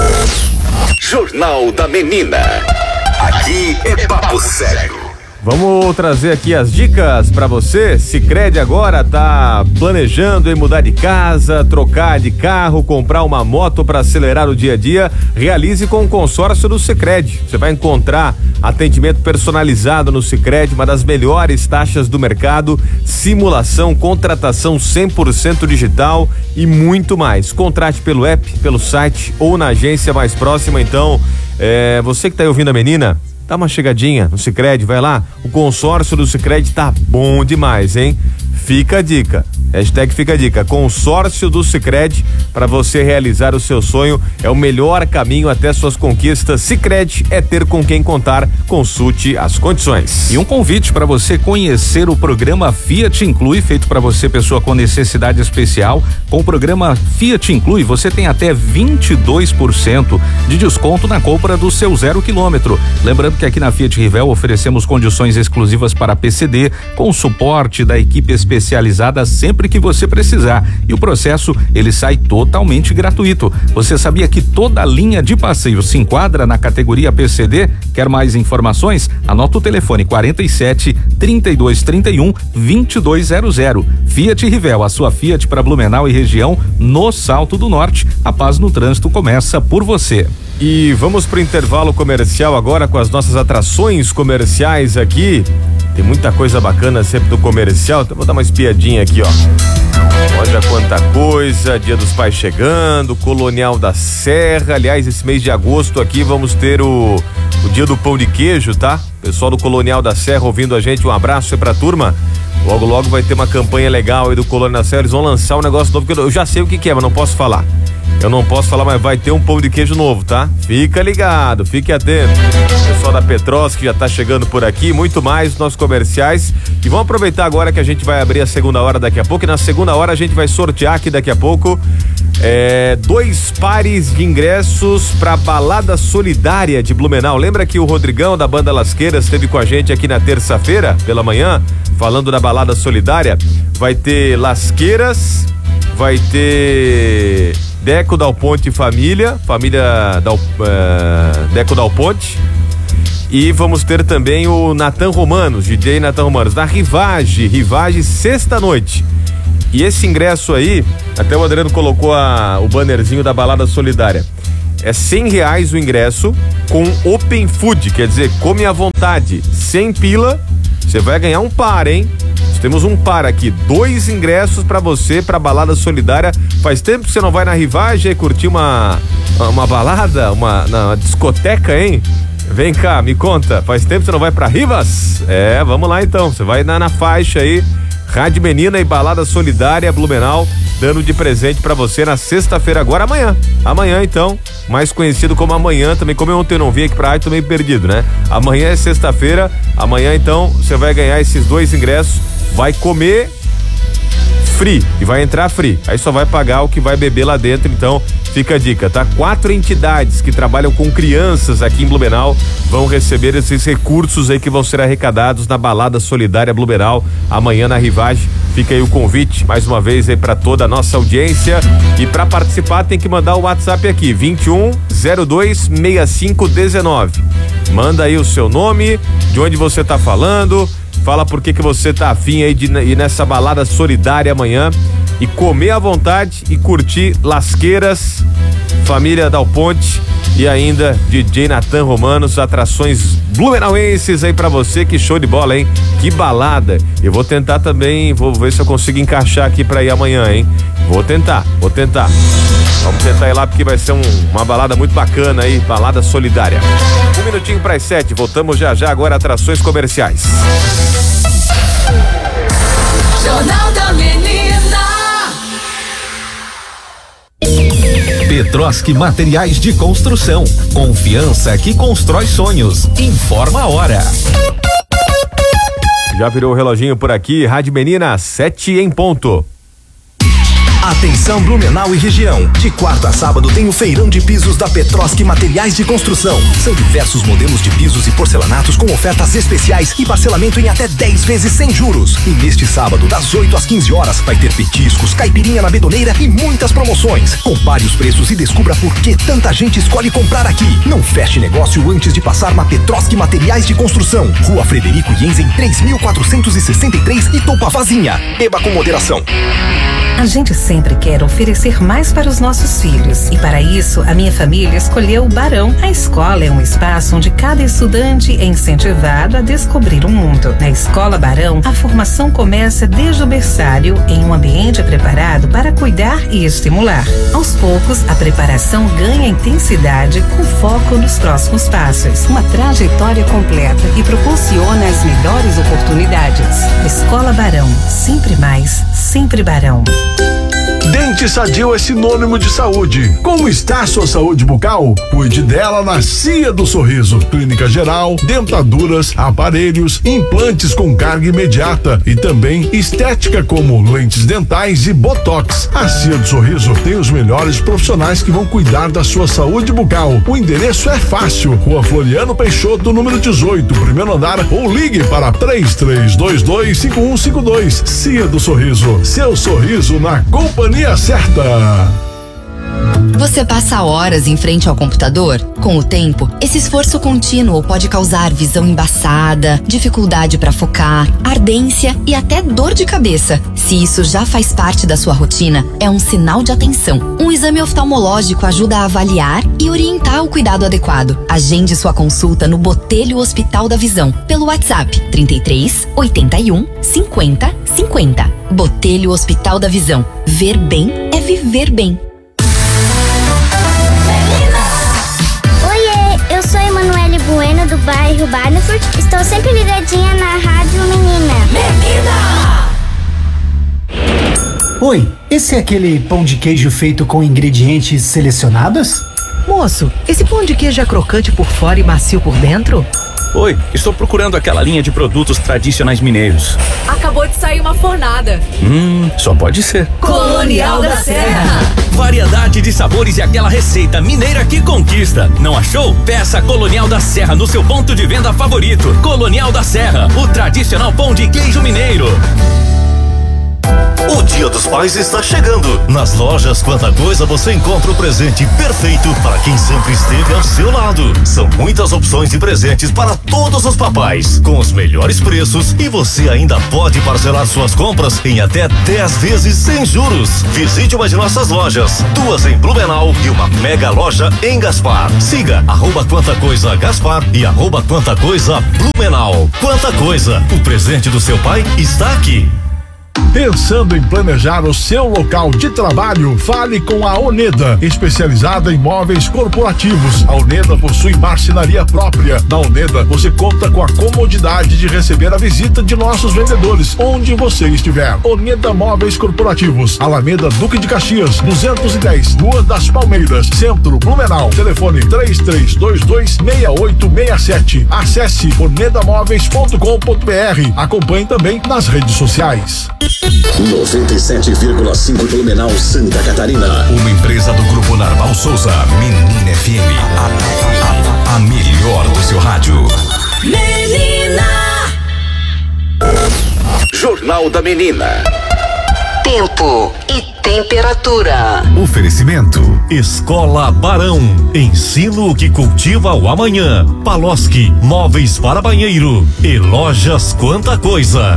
M: Jornal da Menina. Aqui é papo sério.
B: Vamos trazer aqui as dicas para você. Sicredi agora tá planejando em mudar de casa, trocar de carro, comprar uma moto para acelerar o dia a dia. Realize com o consórcio do Sicredi. Você vai encontrar atendimento personalizado no Sicredi, uma das melhores taxas do mercado, simulação, contratação cem por cento digital e muito mais. Contrate pelo app, pelo site ou na agência mais próxima. Então, é, você que está aí ouvindo a menina, dá uma chegadinha no Sicredi, vai lá. O consórcio do Sicredi tá bom demais, hein? Fica a dica. Hashtag fica a dica. Consórcio do Sicredi, para você realizar o seu sonho, é o melhor caminho até suas conquistas. Sicredi é ter com quem contar. Consulte as condições.
F: E um convite para você conhecer o programa Fiat Inclui, feito para você, pessoa com necessidade especial. Com o programa Fiat Inclui, você tem até vinte e dois por cento de desconto na compra do seu zero quilômetro. Lembrando que aqui na Fiat Rivel oferecemos condições exclusivas para P C D, com suporte da equipe especializada sempre que você precisar, e o processo ele sai totalmente gratuito. Você sabia que toda a linha de passeio se enquadra na categoria P C D? Quer mais informações? Anota o telefone quarenta e sete, trinta e dois, trinta e um, vinte e dois zero zero. Fiat Rivel, a sua Fiat para Blumenau e região, no Salto do Norte. A paz no trânsito começa por você.
B: E vamos pro intervalo comercial agora com as nossas atrações comerciais aqui. Tem muita coisa bacana sempre do comercial, então vou dar uma espiadinha aqui, ó. Olha quanta coisa, Dia dos Pais chegando, Colonial da Serra. Aliás, esse mês de agosto aqui vamos ter o, o Dia do Pão de Queijo, tá? Pessoal do Colonial da Serra ouvindo a gente, um abraço aí pra turma. Logo, logo vai ter uma campanha legal aí do Colonial da Serra, eles vão lançar um negócio novo, que eu, eu já sei o que que é, mas não posso falar. Eu não posso falar, mas vai ter um pão de queijo novo, tá? Fica ligado, fique atento. O pessoal da Petros que já tá chegando por aqui, muito mais nossos comerciais. E vamos aproveitar agora que a gente vai abrir a segunda hora daqui a pouco. E na segunda hora a gente vai sortear aqui daqui a pouco é, dois pares de ingressos pra Balada Solidária de Blumenau. Lembra que o Rodrigão da Banda Lasqueiras esteve com a gente aqui na terça-feira, pela manhã, falando da Balada Solidária? Vai ter Lasqueiras, vai ter Deco Dal Ponte Família, família Dal, uh, Deco Dal Ponte, e vamos ter também o Natan Romanos, D J Natan Romanos, na Rivage, Rivage, sexta-noite. E esse ingresso aí, até o Adriano colocou a, o bannerzinho da Balada Solidária. É cem reais o ingresso com open food, quer dizer, come à vontade, cem pila, você vai ganhar um par, hein? Temos um par aqui, dois ingressos pra você, pra Balada Solidária. Faz tempo que você não vai na Rivage e curtir uma, uma balada, uma, uma discoteca, hein? Vem cá, me conta, faz tempo que você não vai pra Rivas? É, vamos lá então, você vai na, na faixa aí, Rádio Menina e Balada Solidária Blumenau, dando de presente pra você na sexta-feira, agora amanhã. Amanhã então, mais conhecido como amanhã, também como eu ontem não vim aqui pra rádio, tô meio perdido, né? Amanhã é sexta-feira, amanhã então você vai ganhar esses dois ingressos, vai comer free e vai entrar free, aí só vai pagar o que vai beber lá dentro, então fica a dica, tá? Quatro entidades que trabalham com crianças aqui em Blumenau vão receber esses recursos aí que vão ser arrecadados na Balada Solidária Blumenau, amanhã na Rivage. Fica aí o convite, mais uma vez aí pra toda a nossa audiência, e pra participar tem que mandar o WhatsApp aqui, vinte e um, zero dois, sessenta e cinco, dezenove. Manda aí o seu nome, de onde você tá falando, fala por que que você tá afim aí de ir nessa Balada Solidária amanhã e comer à vontade e curtir Lasqueiras, família Dal Ponte e ainda D J Natan Romanos, atrações blumenauenses aí pra você. Que show de bola, hein? Que balada. Eu vou tentar também, vou ver se eu consigo encaixar aqui pra ir amanhã, hein? Vou tentar, vou tentar. Vamos tentar ir lá porque vai ser um, uma balada muito bacana aí, Balada Solidária. Um minutinho para as sete, voltamos já já agora, atrações comerciais.
Q: Jornal da Menina.
N: Petroski Materiais de Construção. Confiança que constrói sonhos. Informa a hora.
B: Já virou o reloginho por aqui, Rádio Menina, sete em ponto.
D: Atenção Blumenau e região. De quarta a sábado tem o feirão de pisos da Petroski Materiais de Construção. São diversos modelos de pisos e porcelanatos com ofertas especiais e parcelamento em até dez vezes sem juros. E neste sábado, das oito às quinze horas, vai ter petiscos, caipirinha na betoneira e muitas promoções. Compare os preços e descubra por que tanta gente escolhe comprar aqui. Não feche negócio antes de passar na Petroski Materiais de Construção. Rua Frederico Jensen, três mil quatrocentos e sessenta e três, Itopavazinha. Beba com moderação.
R: A gente sempre quer oferecer mais para os nossos filhos e para isso a minha família escolheu o Barão. A escola é um espaço onde cada estudante é incentivado a descobrir o mundo. Na Escola Barão, a formação começa desde o berçário em um ambiente preparado para cuidar e estimular. Aos poucos, a preparação ganha intensidade com foco nos próximos passos. Uma trajetória completa que proporciona as melhores oportunidades. Escola Barão, sempre mais, sempre Barão.
K: Dente Sadio é sinônimo de saúde. Como está a sua saúde bucal? Cuide dela na Cia do Sorriso. Clínica geral, dentaduras, aparelhos, implantes com carga imediata e também estética como lentes dentais e botox. A Cia do Sorriso tem os melhores profissionais que vão cuidar da sua saúde bucal. O endereço é fácil. Rua Floriano Peixoto, número dezoito, primeiro andar, ou ligue para três três dois dois cinco um cinco dois. Cia do Sorriso. Seu sorriso na companhia certa.
S: Você passa horas em frente ao computador? Com o tempo, esse esforço contínuo pode causar visão embaçada, dificuldade para focar, ardência e até dor de cabeça. Se isso já faz parte da sua rotina, é um sinal de atenção. Um exame oftalmológico ajuda a avaliar e orientar o cuidado adequado. Agende sua consulta no Botelho Hospital da Visão pelo WhatsApp trinta e três, oitenta e um, cinquenta, cinquenta. Botelho Hospital da Visão. Ver bem é viver bem.
T: Eu sou Emanuele Bueno, do bairro Barneford. Estou sempre ligadinha na Rádio Menina.
U: Menina! Oi, esse é aquele pão de queijo feito com ingredientes selecionados?
V: Moço, esse pão de queijo é crocante por fora e macio por dentro?
W: Oi, estou procurando aquela linha de produtos tradicionais mineiros.
X: Acabou de sair uma fornada.
W: Hum, só pode ser.
X: Colonial da Serra.
W: Variedade de sabores e aquela receita mineira que conquista. Não achou? Peça Colonial da Serra no seu ponto de venda favorito. Colonial da Serra, o tradicional pão de queijo mineiro.
E: O Dia dos Pais está chegando. Nas lojas Quanta Coisa você encontra o presente perfeito para quem sempre esteve ao seu lado. São muitas opções de presentes para todos os papais, com os melhores preços, e você ainda pode parcelar suas compras em até dez vezes sem juros. Visite uma de nossas lojas, duas em Blumenau e uma mega loja em Gaspar. Siga arroba Quanta Coisa Gaspar e arroba Quanta Coisa Blumenau. Quanta Coisa, o presente do seu pai está aqui.
K: Pensando em planejar o seu local de trabalho? Fale com a Oneda, especializada em móveis corporativos. A Oneda possui marcenaria própria. Na Oneda, você conta com a comodidade de receber a visita de nossos vendedores, onde você estiver. Oneda Móveis Corporativos, Alameda Duque de Caxias, duzentos e dez, Rua das Palmeiras, Centro, Blumenau. Telefone três três dois dois, seis oito seis sete. Acesse oneda móveis ponto com ponto br. Acompanhe também nas redes sociais.
Y: noventa e sete vírgula cinco Blumenau, Santa Catarina.
N: Uma empresa do Grupo Narval Souza, Menina F M. A, a, a, a melhor do seu rádio.
Q: Menina!
Y: Jornal da Menina.
I: Tempo e temperatura.
E: Oferecimento Escola Barão. Ensino que cultiva o amanhã. Paloski, móveis para banheiro. E lojas Quanta Coisa.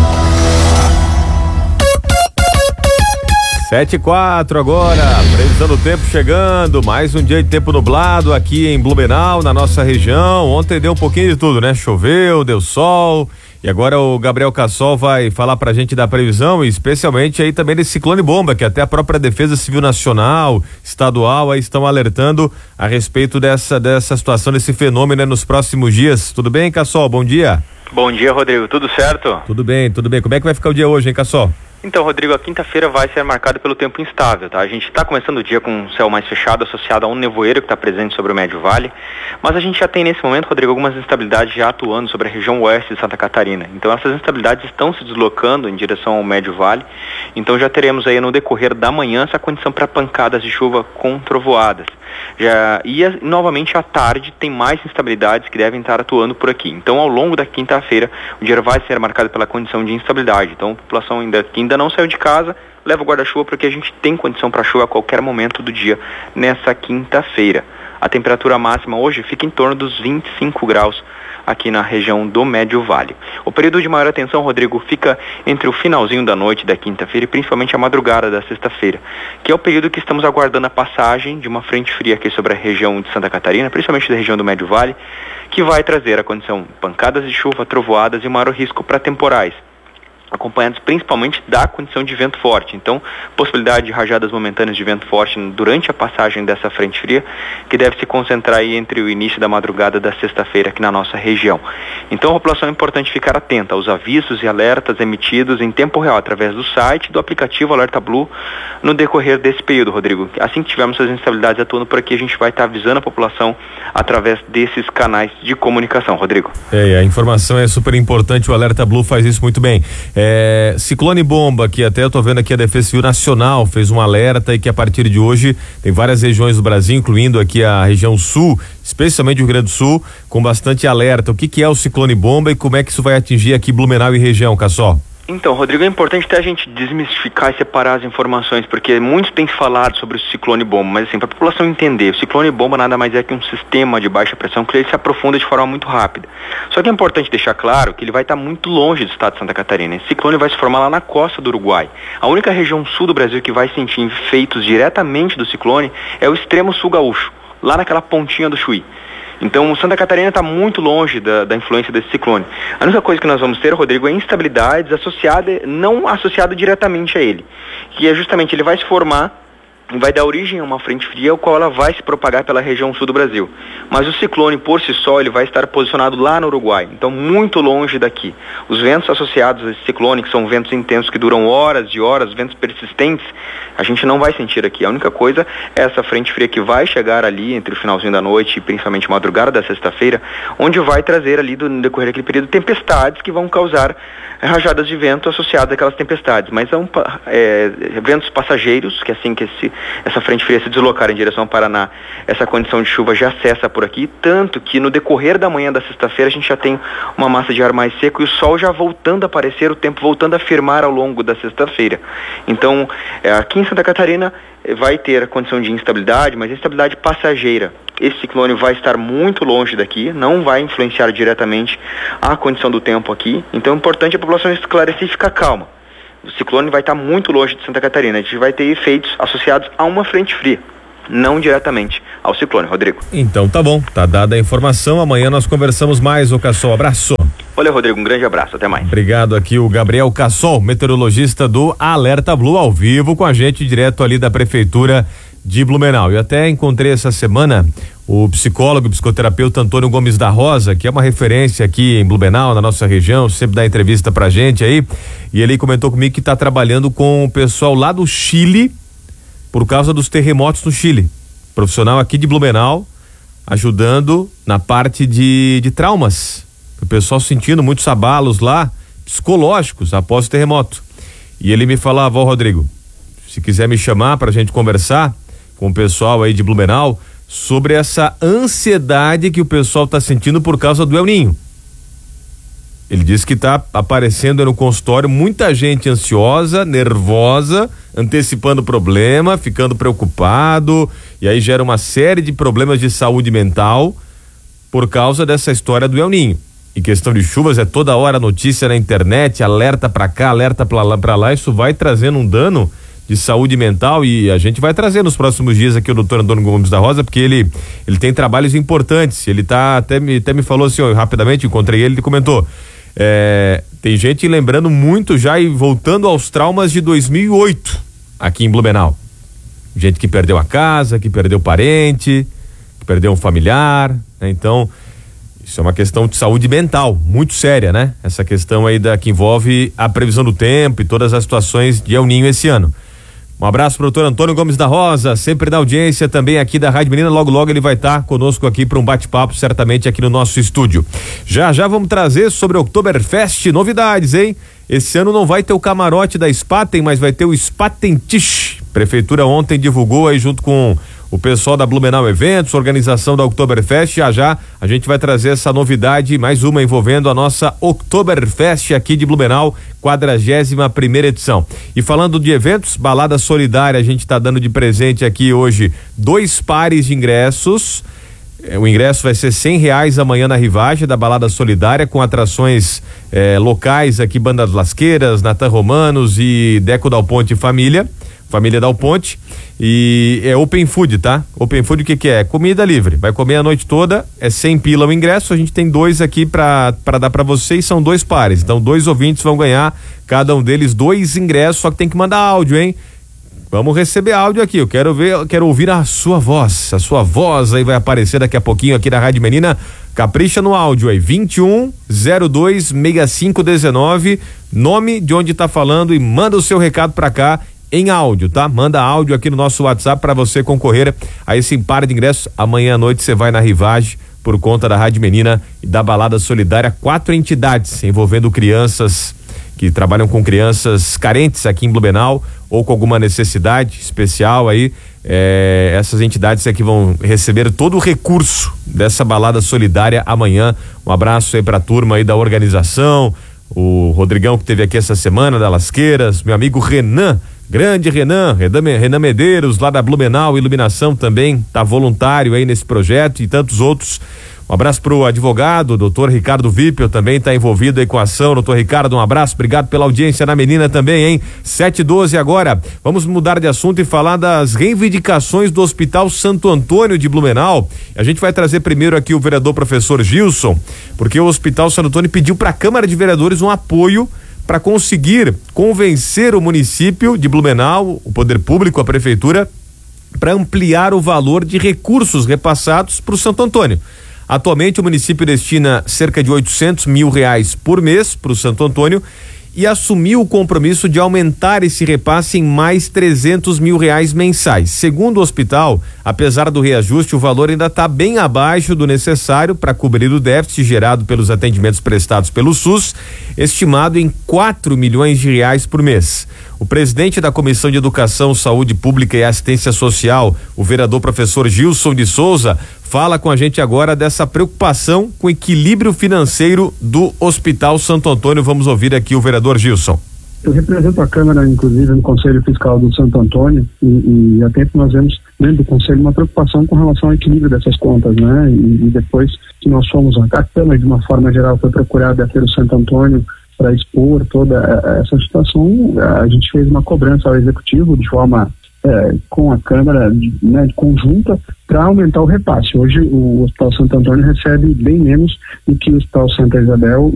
B: Sete e quatro agora, previsão do tempo chegando, mais um dia de tempo nublado aqui em Blumenau, na nossa região. Ontem deu um pouquinho de tudo, né? Choveu, deu sol, e agora o Gabriel Cassol vai falar pra gente da previsão, e especialmente aí também desse ciclone bomba, que até a própria Defesa Civil Nacional, estadual, aí estão alertando a respeito dessa, dessa situação, desse fenômeno, né, nos próximos dias. Tudo bem, Cassol? Bom dia.
Z: Bom dia, Rodrigo. Tudo certo?
B: Tudo bem, tudo bem. Como é que vai ficar o dia hoje, hein, Cassol?
Z: Então, Rodrigo, a quinta-feira vai ser marcada pelo tempo instável, tá? A gente está começando o dia com um céu mais fechado, associado a um nevoeiro que está presente sobre o Médio Vale, mas a gente já tem nesse momento, Rodrigo, algumas instabilidades já atuando sobre a região oeste de Santa Catarina. Então, essas instabilidades estão se deslocando em direção ao Médio Vale, então já teremos aí no decorrer da manhã essa condição para pancadas de chuva com trovoadas. Já, e novamente à tarde tem mais instabilidades que devem estar atuando por aqui. Então, ao longo da quinta-feira, o dia vai ser marcado pela condição de instabilidade. Então, a população ainda, que ainda não saiu de casa, leva o guarda-chuva porque a gente tem condição para chuva a qualquer momento do dia nessa quinta-feira. A temperatura máxima hoje fica em torno dos vinte e cinco graus aqui na região do Médio Vale. O período de maior atenção, Rodrigo, fica entre o finalzinho da noite da quinta-feira e principalmente a madrugada da sexta-feira, que é o período que estamos aguardando a passagem de uma frente fria aqui sobre a região de Santa Catarina, principalmente da região do Médio Vale, que vai trazer a condição de pancadas de chuva, trovoadas e maior risco para temporais, acompanhados principalmente da condição de vento forte. Então, possibilidade de rajadas momentâneas de vento forte durante a passagem dessa frente fria, que deve se concentrar aí entre o início da madrugada da sexta-feira aqui na nossa região. Então, a população é importante ficar atenta aos avisos e alertas emitidos em tempo real através do site, do aplicativo Alerta Blue, no decorrer desse período, Rodrigo. Assim que tivermos essas instabilidades atuando por aqui, a gente vai estar avisando a população através desses canais de comunicação, Rodrigo.
B: É, a informação é super importante, o Alerta Blue faz isso muito bem. É, ciclone bomba, que até eu tô vendo aqui a Defesa Civil Nacional fez um alerta e que a partir de hoje tem várias regiões do Brasil, incluindo aqui a região sul, especialmente o Rio Grande do Sul, com bastante alerta. O que que é o ciclone bomba e como é que isso vai atingir aqui Blumenau e região, Cassol?
Z: Então, Rodrigo, é importante até a gente desmistificar e separar as informações, porque muito tem se falado sobre o ciclone bomba, mas assim, para a população entender, o ciclone bomba nada mais é que um sistema de baixa pressão que ele se aprofunda de forma muito rápida. Só que é importante deixar claro que ele vai estar muito longe do estado de Santa Catarina. Esse ciclone vai se formar lá na costa do Uruguai. A única região sul do Brasil que vai sentir efeitos diretamente do ciclone é o extremo sul gaúcho, lá naquela pontinha do Chuí. Então, Santa Catarina está muito longe da, da influência desse ciclone. A única coisa que nós vamos ter, Rodrigo, é instabilidades associadas, não associadas diretamente a ele. Que é justamente, ele vai se formar, vai dar origem a uma frente fria, o qual ela vai se propagar pela região sul do Brasil. Mas o ciclone, por si só, ele vai estar posicionado lá no Uruguai, então muito longe daqui. Os ventos associados a esse ciclone, que são ventos intensos que duram horas e horas, ventos persistentes, a gente não vai sentir aqui. A única coisa é essa frente fria que vai chegar ali entre o finalzinho da noite e principalmente madrugada da sexta-feira, onde vai trazer ali, no decorrer daquele período, tempestades que vão causar é, rajadas de vento associadas àquelas tempestades. Mas são é, ventos passageiros, que assim que esse essa frente fria se deslocar em direção ao Paraná, essa condição de chuva já cessa por aqui, tanto que no decorrer da manhã da sexta-feira a gente já tem uma massa de ar mais seco e o sol já voltando a aparecer, o tempo voltando a firmar ao longo da sexta-feira. Então, aqui em Santa Catarina vai ter a condição de instabilidade, mas instabilidade passageira. Esse ciclone vai estar muito longe daqui, não vai influenciar diretamente a condição do tempo aqui, então é importante a população esclarecer e ficar calma. O ciclone vai estar muito longe de Santa Catarina. A gente vai ter efeitos associados a uma frente fria, não diretamente ao ciclone, Rodrigo.
B: Então tá bom, tá dada a informação. Amanhã nós conversamos mais, ô Cassol. Abraço.
Z: Valeu, Rodrigo, um grande abraço, até mais.
B: Obrigado aqui o Gabriel Cassol, meteorologista do Alerta Blue, ao vivo com a gente, direto ali da Prefeitura de Blumenau. Eu até encontrei essa semana o psicólogo, psicoterapeuta Antônio Gomes da Rosa, que é uma referência aqui em Blumenau, na nossa região, sempre dá entrevista pra gente aí, e ele comentou comigo que está trabalhando com o pessoal lá do Chile, por causa dos terremotos no Chile. Profissional aqui de Blumenau, ajudando na parte de, de traumas, o pessoal sentindo muitos abalos lá, psicológicos, após o terremoto. E ele me falava, ó, Rodrigo, se quiser me chamar pra gente conversar com o pessoal aí de Blumenau sobre essa ansiedade que o pessoal está sentindo por causa do El Ninho. Ele disse que está aparecendo no consultório muita gente ansiosa, nervosa, antecipando o problema, ficando preocupado, e aí gera uma série de problemas de saúde mental por causa dessa história do El Ninho. E questão de chuvas, é toda hora notícia na internet, alerta pra cá, alerta pra lá, pra lá, isso vai trazendo um dano de saúde mental, e a gente vai trazer nos próximos dias aqui o doutor Antônio Gomes da Rosa, porque ele ele tem trabalhos importantes. Ele tá até me, até me falou assim, ó, rapidamente encontrei ele, ele comentou, é, tem gente lembrando muito já e voltando aos traumas de dois mil e oito aqui em Blumenau. Gente que perdeu a casa, que perdeu parente, que perdeu um familiar, né? Então isso é uma questão de saúde mental muito séria, né? Essa questão aí da que envolve a previsão do tempo e todas as situações de El Ninho esse ano. Um abraço pro doutor Antônio Gomes da Rosa, sempre na audiência também aqui da Rádio Menina. Logo, logo ele vai estar tá conosco aqui para um bate-papo, certamente aqui no nosso estúdio. Já, já vamos trazer sobre o Oktoberfest novidades, hein? Esse ano não vai ter o camarote da Spaten, mas vai ter o Spatentisch. Prefeitura ontem divulgou aí junto com o pessoal da Blumenau Eventos, organização da Oktoberfest. Já já a gente vai trazer essa novidade, mais uma envolvendo a nossa Oktoberfest aqui de Blumenau, quadragésima primeira edição. E falando de eventos, balada solidária, a gente está dando de presente aqui hoje dois pares de ingressos O ingresso vai ser cem reais amanhã na Rivagem da Balada Solidária, com atrações eh, locais aqui, Banda das Lasqueiras, Natan Romanos e Deco Dal Ponte e Família, Família Dal Ponte, e é open food, tá? Open food o que que é? Comida livre, vai comer a noite toda, é cem pila o ingresso, a gente tem dois aqui pra, pra dar pra vocês, são dois pares, então dois ouvintes vão ganhar, cada um deles dois ingressos, só que tem que mandar áudio, hein? Vamos receber áudio aqui, eu quero ver, eu quero ouvir a sua voz, a sua voz aí vai aparecer daqui a pouquinho aqui na Rádio Menina. Capricha no áudio aí, vinte e um, zero dois, sessenta e cinco, dezenove, nome de onde tá falando e manda o seu recado pra cá em áudio, tá? Manda áudio aqui no nosso WhatsApp para você concorrer a esse par de ingressos. Amanhã à noite você vai na Rivagem por conta da Rádio Menina e da Balada Solidária, quatro entidades envolvendo crianças que trabalham com crianças carentes aqui em Blumenau ou com alguma necessidade especial aí. É, essas entidades aqui vão receber todo o recurso dessa balada solidária amanhã. Um abraço aí pra turma aí da organização, o Rodrigão que teve aqui essa semana, da Lasqueiras, meu amigo Renan, grande Renan, Renan Medeiros lá da Blumenau Iluminação também tá voluntário aí nesse projeto e tantos outros. Um abraço pro advogado, doutor Ricardo Vipel, também tá envolvido aí com a ação. Doutor Ricardo, um abraço, obrigado pela audiência na Menina também, hein? sete e doze agora. Vamos mudar de assunto e falar das reivindicações do Hospital Santo Antônio de Blumenau. A gente vai trazer primeiro aqui o vereador professor Gilson, porque o Hospital Santo Antônio pediu para a Câmara de Vereadores um apoio para conseguir convencer o município de Blumenau, o poder público, a prefeitura, para ampliar o valor de recursos repassados para o Santo Antônio. Atualmente o município destina cerca de oitocentos mil reais por mês para o Santo Antônio e assumiu o compromisso de aumentar esse repasse em mais trezentos mil reais mensais. Segundo o hospital, apesar do reajuste, o valor ainda está bem abaixo do necessário para cobrir o déficit gerado pelos atendimentos prestados pelo SUS, estimado em quatro milhões de reais por mês. O presidente da Comissão de Educação, Saúde Pública e Assistência Social, o vereador professor Gilson de Souza, fala com a gente agora dessa preocupação com o equilíbrio financeiro do Hospital Santo Antônio. Vamos ouvir aqui o vereador Gilson.
A: Eu represento a Câmara, inclusive, no Conselho Fiscal do Santo Antônio e, e há tempo nós vemos dentro do Conselho uma preocupação com relação ao equilíbrio dessas contas, né? E, e depois que nós fomos, a Câmara de uma forma geral foi procurada pelo Santo Antônio para expor toda essa situação, a gente fez uma cobrança ao Executivo de forma é, com a Câmara, né, conjunta, para aumentar o repasse. Hoje o Hospital Santo Antônio recebe bem menos do que o Hospital Santa Isabel